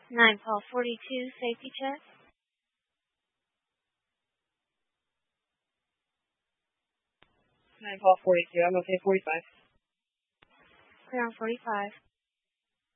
9 Paul 42, safety check. 9 Paul 42, I'm okay, 45. Clear on 45.